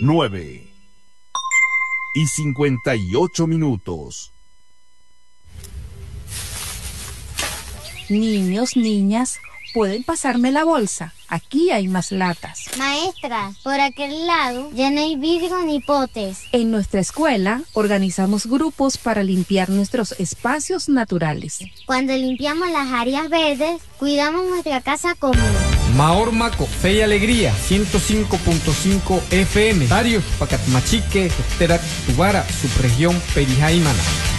9:58. Niños, niñas, ¿pueden pasarme la bolsa? Aquí hay más latas. Maestra, por aquel lado ya no hay vidrio ni potes. En nuestra escuela organizamos grupos para limpiar nuestros espacios naturales. Cuando limpiamos las áreas verdes, cuidamos nuestra casa común. Maormaco, Fe y Alegría, 105.5 FM. Tarios, Pacatmachique, Terat, Tubara, Subregión Perijá y Maná.